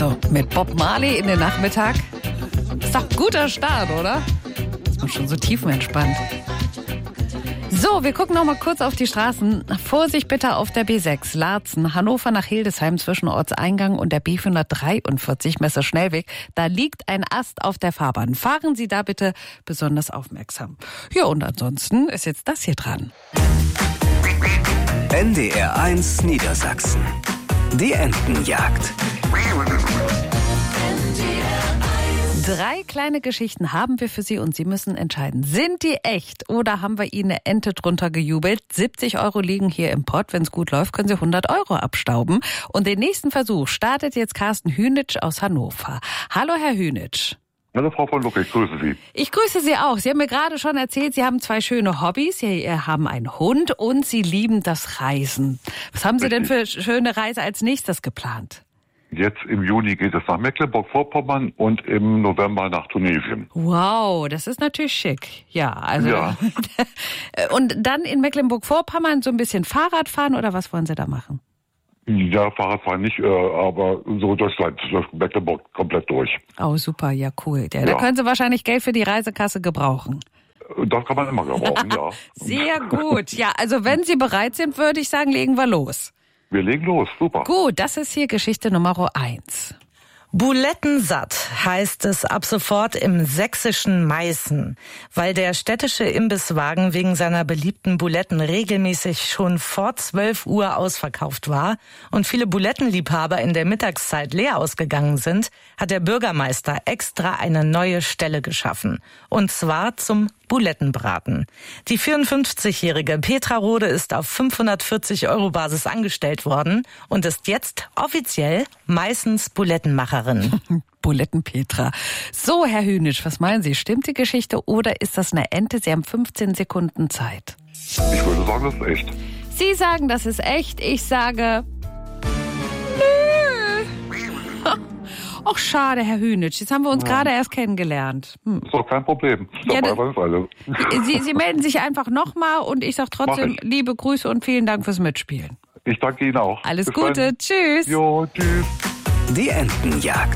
So, mit Bob Marley in den Nachmittag. Ist doch ein guter Start, oder? Ist man schon so tiefenentspannt. So, wir gucken noch mal kurz auf die Straßen. Vorsicht bitte auf der B6 Laatzen, Hannover nach Hildesheim zwischen Ortseingang und der B443 Messe-Schnellweg. Da liegt ein Ast auf der Fahrbahn. Fahren Sie da bitte besonders aufmerksam. Ja, und ansonsten ist jetzt das hier dran. NDR 1 Niedersachsen. Die Entenjagd. 3 kleine Geschichten haben wir für Sie und Sie müssen entscheiden, sind die echt oder haben wir Ihnen eine Ente drunter gejubelt? 70 € liegen hier im Pott. Wenn es gut läuft, können Sie 100 € abstauben. Und den nächsten Versuch startet jetzt Carsten Hünitsch aus Hannover. Hallo, Herr Hünitsch. Hallo Frau von Lucke, ich grüße Sie. Ich grüße Sie auch. Sie haben mir gerade schon erzählt, Sie haben 2 schöne Hobbys. Sie haben einen Hund und Sie lieben das Reisen. Was haben Sie denn für schöne Reise als nächstes geplant? Jetzt im Juni geht es nach Mecklenburg-Vorpommern und im November nach Tunesien. Wow, das ist natürlich schick. Ja, also. Ja. Und dann in Mecklenburg-Vorpommern so ein bisschen Fahrrad fahren oder was wollen Sie da machen? Ja, Fahrradfahren nicht, aber so durch Mecklenburg komplett durch. Oh, super, ja, cool. Ja, da können Sie wahrscheinlich Geld für die Reisekasse gebrauchen. Das kann man immer gebrauchen, ja. Sehr gut. Ja, also wenn Sie bereit sind, würde ich sagen, legen wir los. Wir legen los, super. Gut, das ist hier Geschichte Nummer 1. Bulettensatt heißt es ab sofort im sächsischen Meißen, weil der städtische Imbisswagen wegen seiner beliebten Buletten regelmäßig schon vor 12 Uhr ausverkauft war und viele Bulettenliebhaber in der Mittagszeit leer ausgegangen sind, hat der Bürgermeister extra eine neue Stelle geschaffen. Und zwar zum Bulettenbraten. Die 54-jährige Petra Rode ist auf 540 € Basis angestellt worden und ist jetzt offiziell Meißens Bulettenmacherin. Bulettenpetra. So, Herr Hünitsch, was meinen Sie? Stimmt die Geschichte oder ist das eine Ente? Sie haben 15 Sekunden Zeit. Ich würde sagen, das ist echt. Sie sagen, das ist echt. Ich sage... Nö. Ach, schade, Herr Hünitsch. Jetzt haben wir uns gerade erst kennengelernt. Ist doch kein Problem. Sie melden sich einfach nochmal und ich sage trotzdem liebe Grüße und vielen Dank fürs Mitspielen. Ich danke Ihnen auch. Alles Bis Gute. dann. Tschüss. Jo, tschüss. Die Entenjagd.